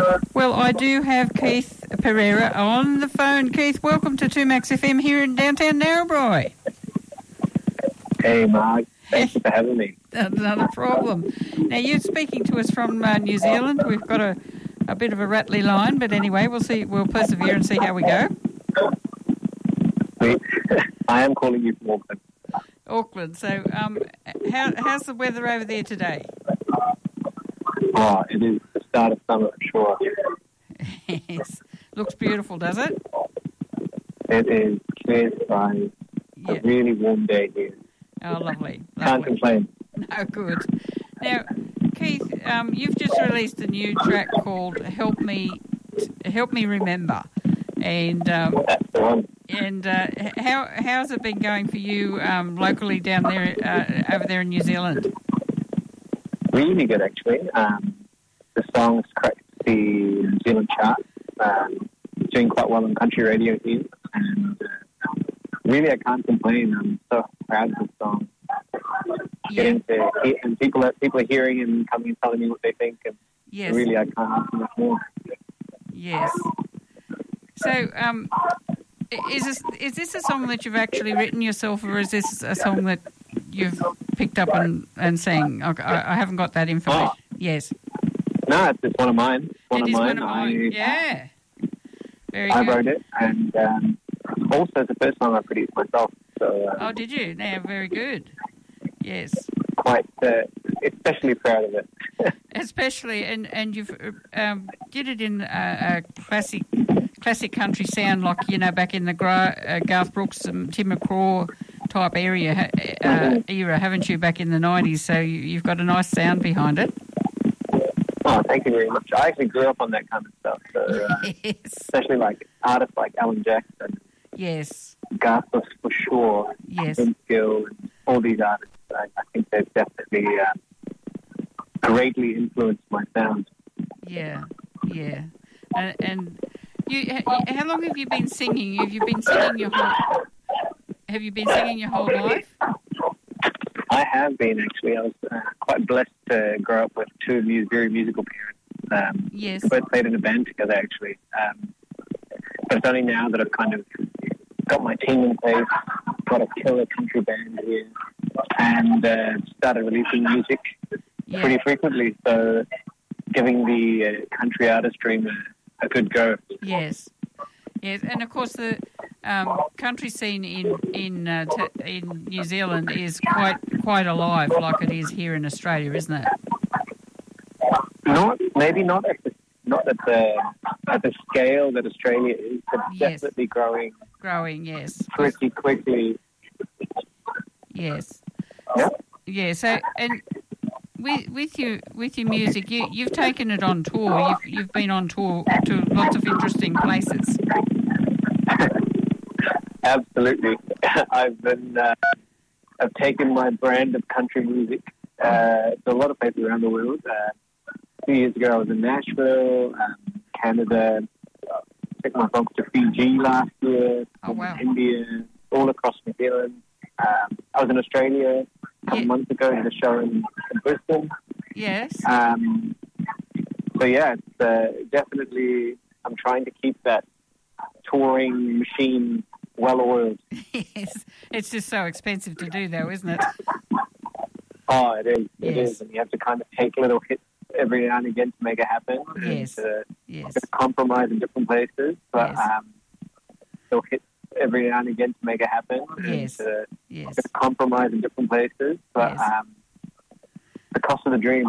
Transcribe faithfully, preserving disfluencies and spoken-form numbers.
Well, I do have Keith Pereira on the phone. Keith, welcome to two Max F M here in downtown Narrabri. Hey, Mark. Thank you for having me. Not a problem. Now, you're speaking to us from uh, New Zealand. We've got a, a bit of a rattly line, but anyway, we'll see. We'll persevere and see how we go. Sweet. I am calling you from Auckland. Auckland. So, um, how, how's the weather over there today? Oh, it is the start of summer, I'm sure. Yes. Looks beautiful, does it? It is clear skies. Yeah. A really warm day here. Oh, lovely. Can't lovely. complain. No, good. Now, Keith, um, you've just released a new track called "Help Me, Help Me Remember," and um, That's the one. and uh, how how's it been going for you um, locally down there, uh, over there in New Zealand? Really good, actually. Um, the song's cracked the New Zealand chart. Um, doing quite well on country radio here, and uh, really, I can't complain. I'm so proud of the song. Yeah. Getting to hear, and people are people are hearing and coming and telling me what they think, and Yes. really, I can't ask much more. Yes. So, um, is this is this a song that you've actually written yourself, or is this a song that you've picked up and, and sang? Okay, I, I haven't got that information. Oh. Yes. No, it's just one of mine. One It of is mine. one of mine. I, Yeah. Very I good. wrote it, and um, also it's the first song I produced myself. So uh, Oh, did you? Now, very good. Yes. quite, uh, especially proud of it. Especially, and, and you've um, did it in a, a classic classic country sound, like, you know, back in the Gra- uh, Garth Brooks and Tim McGraw type area, uh, Mhm. era, haven't you, back in the nineties? So you, you've got a nice sound behind it. Oh, thank you very much. I actually grew up on that kind of stuff. So uh, Yes. especially like artists like Alan Jackson, Yes. Garth Brooks for sure, Yes. Vince Gill, and all these artists. I, I think they've definitely uh, greatly influenced my sound. Yeah. Yeah. And, and you, ha- how long have you been singing? Have you been singing your whole? Have you been singing your whole life? I have been, actually. I was uh, quite blessed to grow up with two mu- very musical parents. Um, Yes. we both played in a band together, actually. Um, but it's only now that I've kind of got my team in place, got a killer country band here, and uh, started releasing music Yeah. pretty frequently. So giving the uh, country artist dream a, a good go. Yes, yes, and of course the um, country scene in in uh, t- in New Zealand is quite quite alive, like it is here in Australia, isn't it? Not maybe not at the not at the at the scale that Australia is, but Yes. definitely growing Growing, yes, pretty quickly. yes, Yeah. yeah. So and with with your with your music, you you've taken it on tour. You've you've been on tour to lots of interesting places. Absolutely. I've been uh, I've taken my brand of country music uh, to a lot of places around the world. Uh, a few years ago, I was in Nashville, um, Canada. Took my folks to Fiji last year. Oh, wow. India, all across New Zealand. Um, I was in Australia a couple Yeah. months ago, did a show in, in Brisbane. Yes, Um, so yeah, it's uh, definitely. I'm trying to keep that touring machine well oiled. yes. It's just so expensive to do, though, isn't it? Oh, it is. It Yes. is, and you have to kind of take little hits every now and again to make it happen. Yes. And, uh, Yes, just compromise in different places, but Yes. um, little hits every now and again to make it happen. Yes. And, uh, yes. just compromise in different places, but Yes. um, the cost of the dream.